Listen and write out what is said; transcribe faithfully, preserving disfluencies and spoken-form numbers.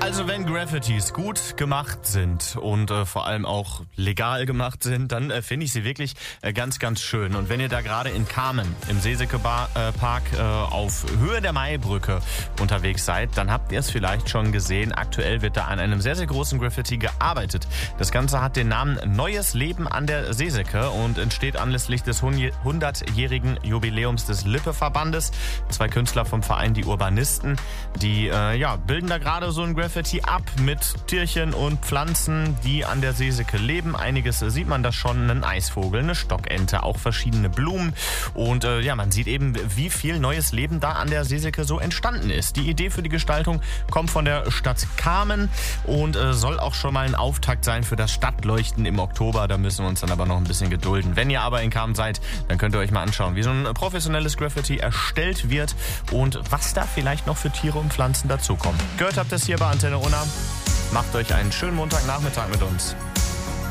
Also wenn Graffitis gut gemacht sind und äh, vor allem auch legal gemacht sind, dann äh, finde ich sie wirklich äh, ganz, ganz schön. Und wenn ihr da gerade in Kamen im Seeseke Bar, äh, Park äh, auf Höhe der Maibrücke unterwegs seid, dann habt ihr es vielleicht schon gesehen. Aktuell wird da an einem sehr, sehr großen Graffiti gearbeitet. Das Ganze hat den Namen Neues Leben an der Seeseke und entsteht anlässlich des hundertjährigen Jubiläums des Lippe-Verbandes. Zwei Künstler vom Verein Die Urbanisten, die äh, ja, bilden da gerade so ein Graffiti ab mit Tierchen und Pflanzen, die an der Seeseke leben. Einiges äh, sieht man da schon, einen Eisvogel, eine Stockente, auch verschiedene Blumen. Und äh, ja, man sieht eben, wie viel neues Leben da an der Seeseke so entstanden ist. Die Idee für die Gestaltung kommt von der Stadt Kamen und äh, soll auch schon mal ein Auftakt sein für das Stadtleuchten im Oktober. Da müssen wir uns dann aber noch ein bisschen gedulden. Wenn ihr aber in Kamen seid, dann könnt ihr euch mal anschauen, wie so ein professionelles Graffiti erstellt wird und was da vielleicht noch für Tiere und Pflanzen dazukommen. Gehört habt ihr es hier bei Antenne Unna. Macht euch einen schönen Montagnachmittag mit uns.